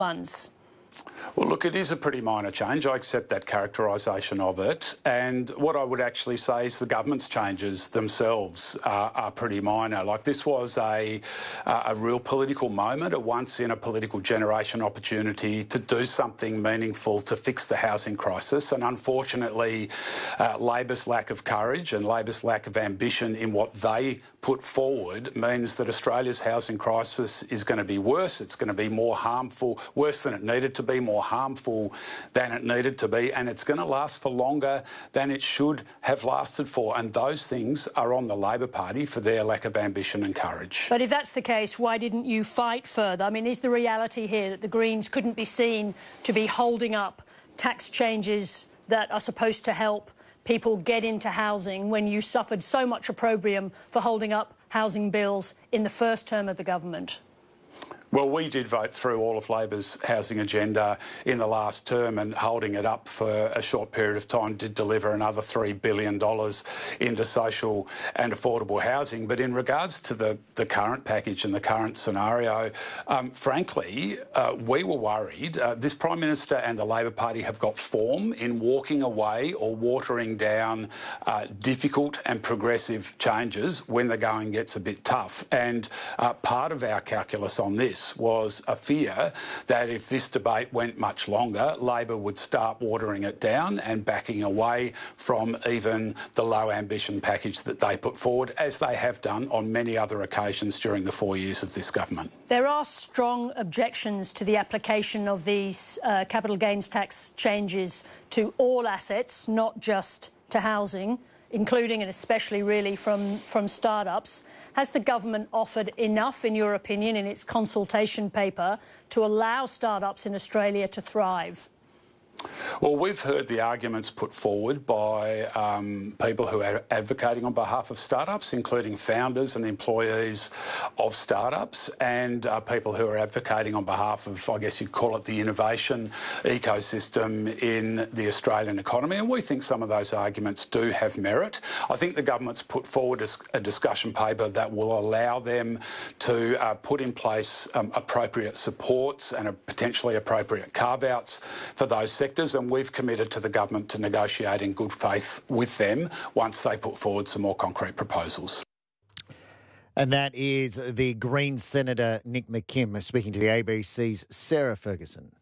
funds? Well, look, it is a pretty minor change. I accept that characterisation of it. And what I would actually say is the government's changes themselves are pretty minor. Like, this was a real political moment, a once-in-a-political generation opportunity to do something meaningful to fix the housing crisis. And unfortunately, Labor's lack of courage and Labor's lack of ambition in what they put forward means that Australia's housing crisis is going to be worse. It's going to be more harmful, worse than it needed to be, more harmful than it needed to be, and it's going to last for longer than it should have lasted for. And those things are on the Labor Party for their lack of ambition and courage. But if that's the case, why didn't you fight further? I mean, is the reality here that the Greens couldn't be seen to be holding up tax changes that are supposed to help people get into housing when you suffered so much opprobrium for holding up housing bills in the first term of the government? Well, we did vote through all of Labor's housing agenda in the last term, and holding it up for a short period of time did deliver another $3 billion into social and affordable housing. But in regards to the current package and the current scenario, frankly, we were worried. This Prime Minister and the Labor Party have got form in walking away or watering down difficult and progressive changes when the going gets a bit tough. And part of our calculus on this was a fear that if this debate went much longer, Labor would start watering it down and backing away from even the low ambition package that they put forward, as they have done on many other occasions during the 4 years of this government. There are strong objections to the application of these capital gains tax changes to all assets, not just to housing, including and especially really from start-ups. Has the government offered enough, in your opinion, in its consultation paper to allow start-ups in Australia to thrive? Well, we've heard the arguments put forward by people who are advocating on behalf of startups, including founders and employees of startups, and people who are advocating on behalf of, I guess you'd call it, the innovation ecosystem in the Australian economy. And we think some of those arguments do have merit. I think the government's put forward a discussion paper that will allow them to put in place appropriate supports and potentially appropriate carve-outs for those sectors. And we've committed to the government to negotiate in good faith with them once they put forward some more concrete proposals. And that is the Greens Senator Nick McKim speaking to the ABC's Sarah Ferguson.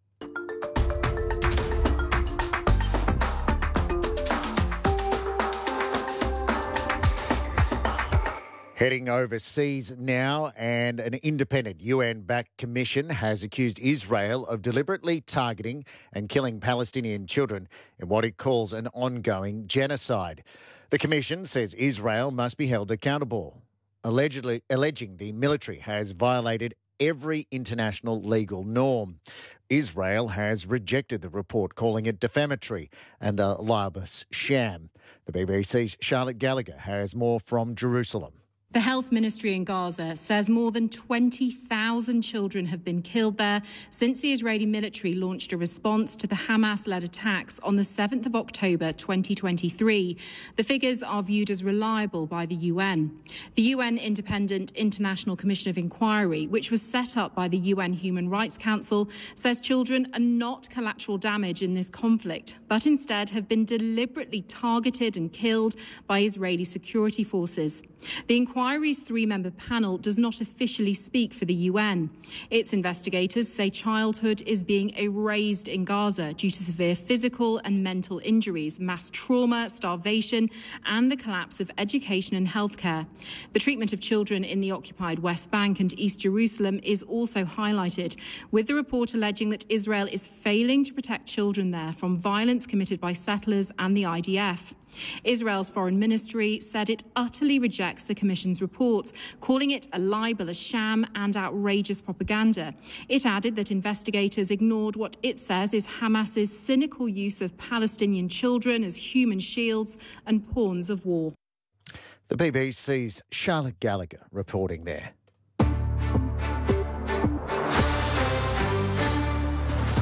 Heading overseas now, and an independent UN-backed commission has accused Israel of deliberately targeting and killing Palestinian children in what it calls an ongoing genocide. The commission says Israel must be held accountable, alleging the military has violated every international legal norm. Israel has rejected the report, calling it defamatory and a libelous sham. The BBC's Charlotte Gallagher has more from Jerusalem. The Health Ministry in Gaza says more than 20,000 children have been killed there since the Israeli military launched a response to the Hamas-led attacks on the 7th of October 2023. The figures are viewed as reliable by the UN. The UN Independent International Commission of Inquiry, which was set up by the UN Human Rights Council, says children are not collateral damage in this conflict, but instead have been deliberately targeted and killed by Israeli security forces. The inquiry's three-member panel does not officially speak for the UN. Its investigators say childhood is being erased in Gaza due to severe physical and mental injuries, mass trauma, starvation, and the collapse of education and healthcare. The treatment of children in the occupied West Bank and East Jerusalem is also highlighted, with the report alleging that Israel is failing to protect children there from violence committed by settlers and the IDF. Israel's foreign ministry said it utterly rejects the Commission's report, calling it a libel, a sham and outrageous propaganda. It added that investigators ignored what it says is Hamas's cynical use of Palestinian children as human shields and pawns of war. The BBC's Charlotte Gallagher reporting there.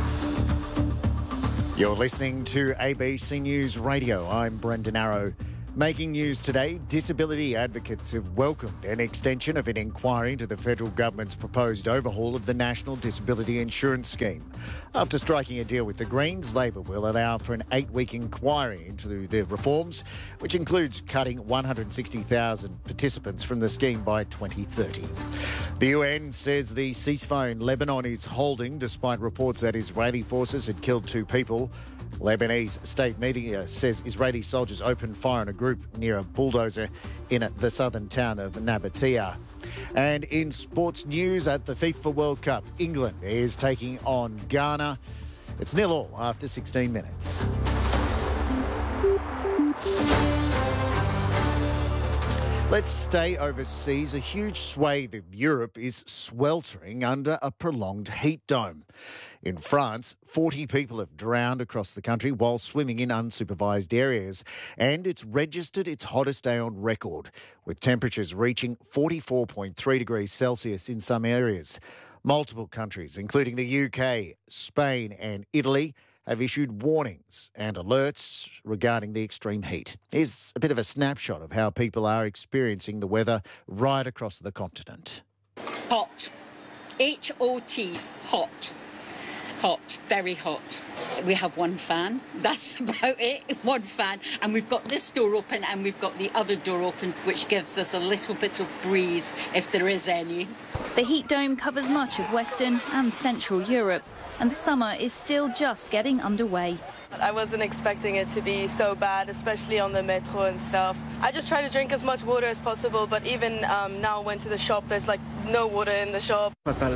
You're listening to ABC News Radio. I'm Brendan Arrow. Making news today, disability advocates have welcomed an extension of an inquiry into the federal government's proposed overhaul of the National Disability Insurance Scheme. After striking a deal with the Greens, Labor will allow for an 8-week inquiry into the reforms, which includes cutting 160,000 participants from the scheme by 2030. The UN says the ceasefire in Lebanon is holding despite reports that Israeli forces had killed 2 people. Lebanese state media says Israeli soldiers opened fire on a group near a bulldozer in the southern town of Nabatea. And in sports news at the FIFA World Cup, England is taking on Ghana. It's 0-0 after 16 minutes. Let's stay overseas. A huge swathe of Europe is sweltering under a prolonged heat dome. In France, 40 people have drowned across the country while swimming in unsupervised areas, and it's registered its hottest day on record, with temperatures reaching 44.3 degrees Celsius in some areas. Multiple countries, including the UK, Spain and Italy, have issued warnings and alerts regarding the extreme heat. Here's a bit of a snapshot of how people are experiencing the weather right across the continent. Hot. H-O-T. Hot. Hot. Very hot. We have one fan. That's about it. One fan. And we've got this door open and we've got the other door open, which gives us a little bit of breeze, if there is any. The heat dome covers much of Western and Central Europe, and summer is still just getting underway. I wasn't expecting it to be so bad, especially on the metro and stuff. I just try to drink as much water as possible, but even now went to the shop, there's like no water in the shop.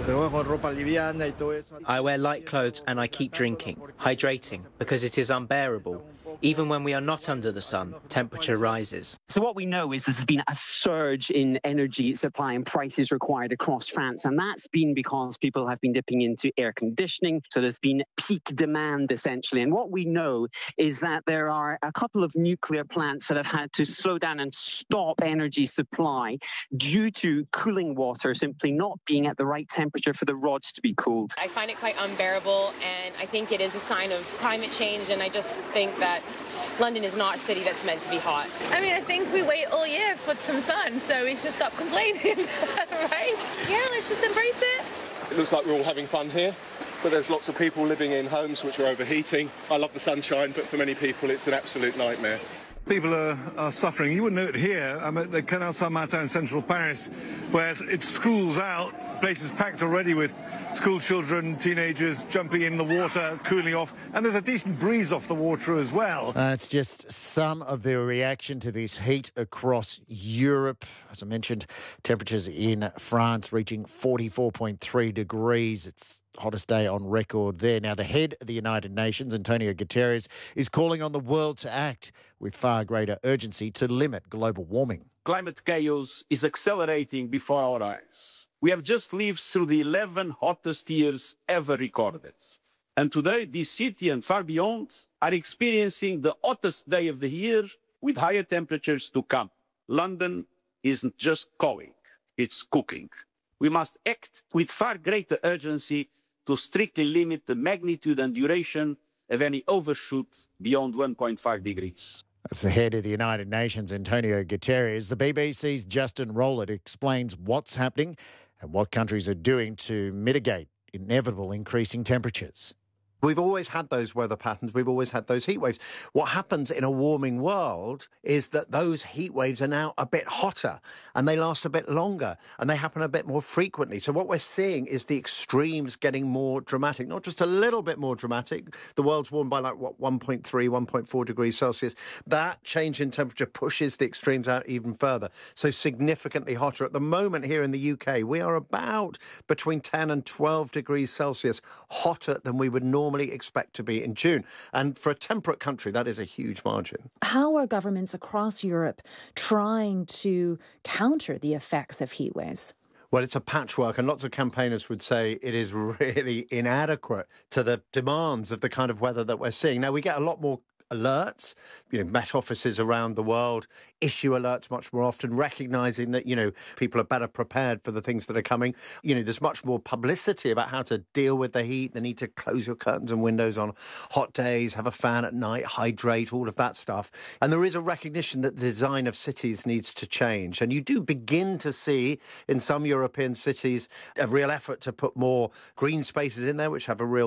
I wear light clothes and I keep drinking, hydrating, because it is unbearable. Even when we are not under the sun, temperature rises. So what we know is there's been a surge in energy supply and prices required across France, and that's been because people have been dipping into air conditioning. So there's been peak demand, essentially. And what we know is that there are a couple of nuclear plants that have had to slow down and stop energy supply due to cooling water simply not being at the right temperature for the rods to be cooled. I find it quite unbearable, and I think it is a sign of climate change, and I just think that London is not a city that's meant to be hot. I mean, I think we wait all year for some sun, so we should stop complaining, right? Yeah, let's just embrace it. It looks like we're all having fun here, but there's lots of people living in homes which are overheating. I love the sunshine, but for many people it's an absolute nightmare. People are suffering. You wouldn't know it here. I'm at the Canal Saint-Martin in central Paris, where it's schools out, places packed already with school children, teenagers jumping in the water, cooling off, and there's a decent breeze off the water as well. It's just some of the reaction to this heat across Europe. As I mentioned, temperatures in France reaching 44.3 degrees. It's hottest day on record there. Now, the head of the United Nations, Antonio Guterres, is calling on the world to act with far greater urgency to limit global warming. Climate chaos is accelerating before our eyes. We have just lived through the 11 hottest years ever recorded. And today, this city and far beyond are experiencing the hottest day of the year with higher temperatures to come. London isn't just going, it's cooking. We must act with far greater urgency to strictly limit the magnitude and duration of any overshoot beyond 1.5 degrees. That's the head of the United Nations, Antonio Guterres. The BBC's Justin Rowlett explains what's happening and what countries are doing to mitigate inevitable increasing temperatures. We've always had those weather patterns. We've always had those heat waves. What happens in a warming world is that those heat waves are now a bit hotter and they last a bit longer and they happen a bit more frequently. So what we're seeing is the extremes getting more dramatic, not just a little bit more dramatic. The world's warmed by 1.3, 1.4 degrees Celsius. That change in temperature pushes the extremes out even further. So significantly hotter. At the moment here in the UK, we are about between 10 and 12 degrees Celsius hotter than we would normally expect to be in June. And for a temperate country, that is a huge margin. How are governments across Europe trying to counter the effects of heat waves? Well, it's a patchwork, and lots of campaigners would say it is really inadequate to the demands of the kind of weather that we're seeing. Now, we get a lot more alerts. Met offices around the world issue alerts much more often, recognising that, people are better prepared for the things that are coming. There's much more publicity about how to deal with the heat, the need to close your curtains and windows on hot days, have a fan at night, hydrate, all of that stuff. And there is a recognition that the design of cities needs to change. And you do begin to see in some European cities a real effort to put more green spaces in there, which have a real